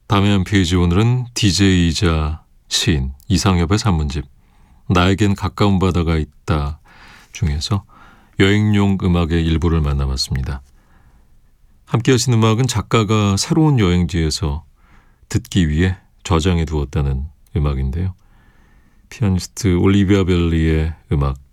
다음에 한 페이지, 오늘은 DJ이자 시인 이상엽의 산문집 나에겐 가까운 바다가 있다 중에서 여행용 음악의 일부를 만나봤습니다. 함께 하신 음악은 작가가 새로운 여행지에서 듣기 위해 저장해 두었다는 음악인데요. 피아니스트 올리비아 벨리의 음악